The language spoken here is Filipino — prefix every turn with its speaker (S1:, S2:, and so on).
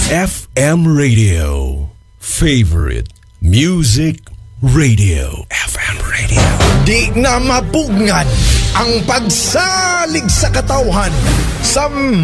S1: FM Radio. Favorite Music Radio. FM Radio.
S2: Di na mapugngad ang pagsalig sa katawhan sa